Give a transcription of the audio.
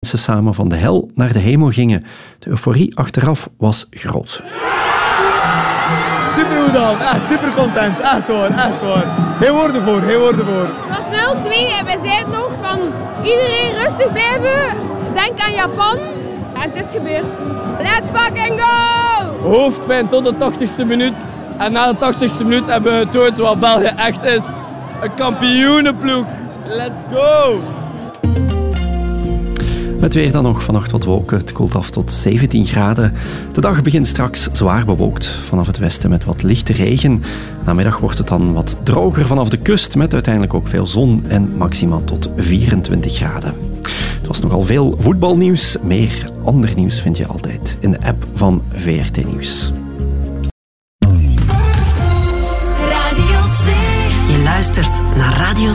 mensen samen van de hel naar de hemel gingen. De euforie achteraf was groot. Super goed dan, echt super content, echt waar. Geen woorden voor. Het was 0-2 en wij zeiden nog van iedereen rustig blijven, denk aan Japan. En het is gebeurd. Let's fucking go! Hoofdpijn tot de 80ste minuut. En na de 80ste minuut hebben we getoond wat België echt is. Een kampioenenploeg. Let's go! Het weer dan nog, vannacht wat wolken. Het koelt af tot 17 graden. De dag begint straks zwaar bewolkt. Vanaf het westen met wat lichte regen. Namiddag wordt het dan wat droger vanaf de kust. Met uiteindelijk ook veel zon en maximaal tot 24 graden. Het was nogal veel voetbalnieuws. Meer ander nieuws vind je altijd in de app van VRT Nieuws. Radio 2. Je luistert naar Radio